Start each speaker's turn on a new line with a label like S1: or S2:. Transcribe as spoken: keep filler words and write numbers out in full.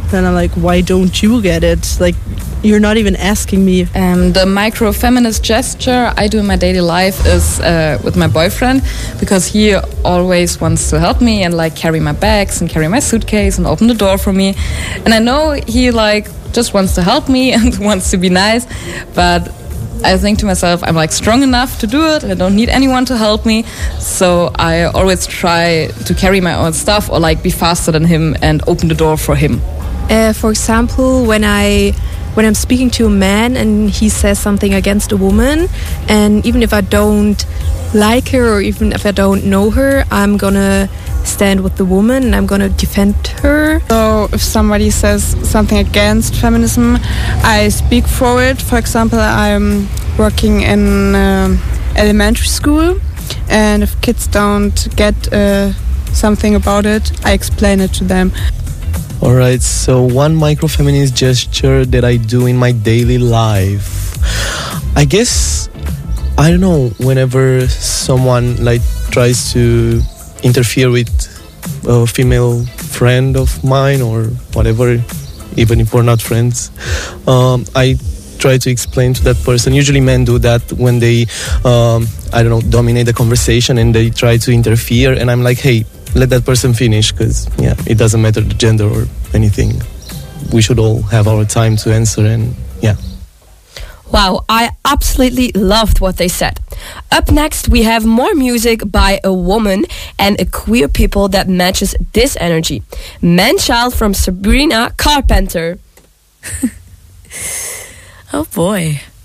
S1: And I'm like, why don't you get it? Like, you're not even asking me.
S2: Um, the micro-feminist gesture I do in my daily life is uh, with my boyfriend, because he always wants to help me and like carry my bags and carry my suitcase and open the door for me. And I know he like just wants to help me and wants to be nice, but I think to myself, I'm like strong enough to do it. I don't need anyone to help me. So I always try to carry my own stuff or like be faster than him and open the door for him.
S3: Uh, for example, when I when I'm speaking to a man and he says something against a woman, and even if I don't like her or even if I don't know her, I'm gonna stand with the woman and I'm gonna defend her.
S4: So if somebody says something against feminism, I speak for it. For example, I'm working in uh, elementary school, and if kids don't get uh, something about it, I explain it to them.
S5: Alright, so one microfeminist gesture that I do in my daily life, I guess, I don't know, whenever someone like tries to interfere with a female friend of mine or whatever, even if we're not friends, um, I try to explain to that person. Usually men do that when they, um, I don't know, dominate the conversation and they try to interfere, and I'm like, hey, let that person finish, because yeah, it doesn't matter the gender or anything. We should all have our time to answer, and yeah.
S6: Wow, I absolutely loved what they said. Up next, we have more music by a woman and a queer people that matches this energy. Man-Child from Sabrina Carpenter.
S7: Oh boy.